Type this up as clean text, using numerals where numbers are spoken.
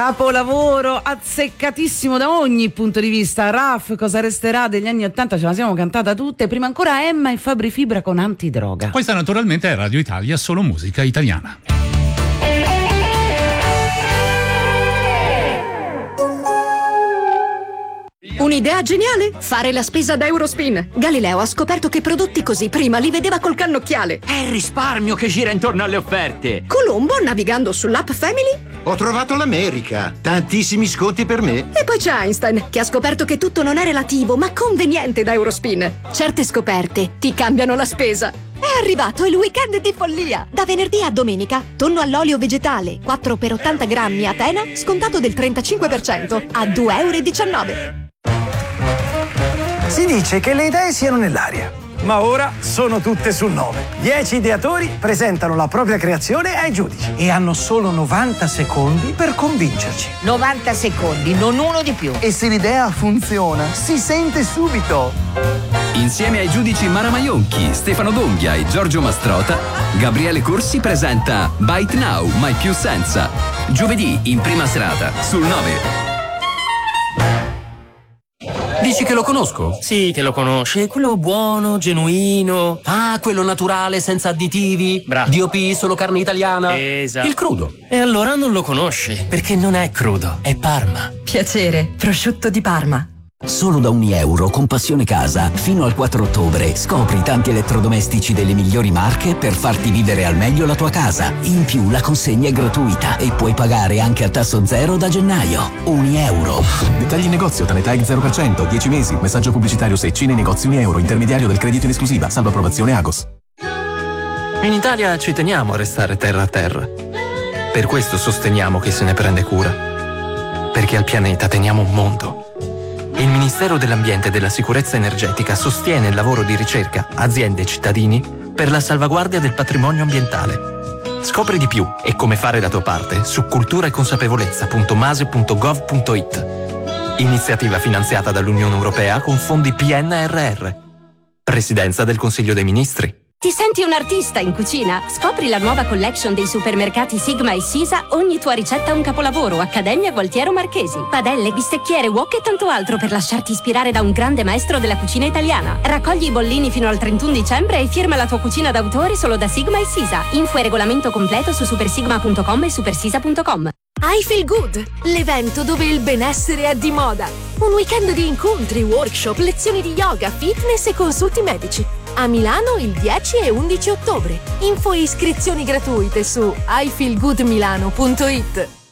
Capolavoro azzeccatissimo da ogni punto di vista. Raf, cosa resterà degli anni 80, ce la siamo cantata tutte. Prima ancora Emma e Fabri Fibra con Antidroga. Questa naturalmente è Radio Italia, solo musica italiana. Un'idea geniale? Fare la spesa da Eurospin. Galileo ha scoperto che prodotti così prima li vedeva col cannocchiale. È il risparmio che gira intorno alle offerte. Colombo, navigando sull'app Family, ho trovato l'America. Tantissimi sconti per me. e poi c'è Einstein, che ha scoperto che tutto non è relativo, ma conveniente da Eurospin. Certe scoperte ti cambiano la spesa. È arrivato il weekend di follia! Da venerdì a domenica, tonno all'olio vegetale 4 per 80 grammi Atena, scontato del 35% a €2,19. Si dice che le idee siano nell'aria, ma ora sono tutte sul 9. 10 ideatori presentano la propria creazione ai giudici e hanno solo 90 secondi per convincerci. 90 secondi, non uno di più. E se l'idea funziona, si sente subito. Insieme ai giudici Mara Maionchi, Stefano Donghia e Giorgio Mastrota, Gabriele Corsi presenta Bite Now, mai più senza. Giovedì, in prima serata, sul 9. Dici che lo conosco? Sì, che lo conosci. Quello buono, genuino. Ah, quello naturale, senza additivi. Bravo. DOP, solo carne italiana. Esatto. Il crudo. E allora non lo conosci, perché non è crudo, è Parma. Piacere, prosciutto di Parma. Solo da €1 con Passione Casa, fino al 4 ottobre, scopri tanti elettrodomestici delle migliori marche per farti vivere al meglio la tua casa. In più la consegna è gratuita e puoi pagare anche a tasso zero da gennaio. €1. Dettagli in negozio, Tanetag 0%, 10 mesi, messaggio pubblicitario secci nei negozi €1, intermediario del credito in esclusiva, salvo approvazione Agos. In Italia ci teniamo a restare terra a terra. Per questo sosteniamo chi se ne prende cura. Perché al pianeta teniamo un mondo. Il Ministero dell'Ambiente e della Sicurezza Energetica sostiene il lavoro di ricerca, aziende e cittadini per la salvaguardia del patrimonio ambientale. Scopri di più e come fare la tua parte su culturaeconsapevolezza.mase.gov.it. Iniziativa finanziata dall'Unione Europea con fondi PNRR. Presidenza del Consiglio dei Ministri. Ti senti un artista in cucina? Scopri la nuova collection dei supermercati Sigma e Sisa. Ogni tua ricetta è un capolavoro. Accademia Gualtiero Marchesi. Padelle, bistecchiere, wok e tanto altro per lasciarti ispirare da un grande maestro della cucina italiana. Raccogli i bollini fino al 31 dicembre e firma la tua cucina d'autore solo da Sigma e Sisa. Info e regolamento completo su supersigma.com e supersisa.com. I Feel Good, l'evento dove il benessere è di moda. Un weekend di incontri, workshop, lezioni di yoga, fitness e consulti medici. A Milano il 10 e 11 ottobre. Info e iscrizioni gratuite su ifeelgoodmilano.it.